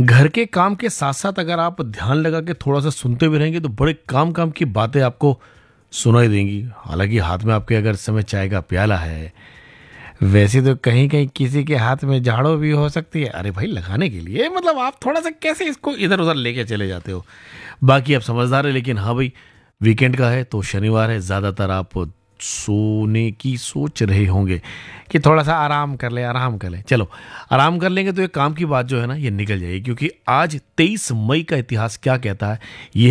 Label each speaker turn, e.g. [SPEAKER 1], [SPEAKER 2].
[SPEAKER 1] घर के काम के साथ-साथ अगर आप ध्यान लगा के थोड़ा-सा सुनते भी रहेंगे तो बड़े काम-काम की बातें आपको सुनाई देंगी। हालाँकि हाथ में आपके अगर इस समय चाय का प्याला है, वैसे तो कहीं-कहीं किसी के हाथ में झाड़ू भी हो सकती है। अरे भाई लगाने के लिए मतलब आप थोड़ा-सा कैसे इसको इधर-उधर लेके चले जाते हो। बाकी आप समझदार हैं लेकिन हाँ भाई, वीकेंड का है तो शनिवार है, ज़्यादातर आप सोने की सोच रहे होंगे कि थोड़ा-सा आराम कर लें, आराम कर लें। चलो, आराम कर लेंगे तो ये काम की बात जो है ना ये निकल जाएगी क्योंकि आज 23 मई का इतिहास क्या कहता है, ये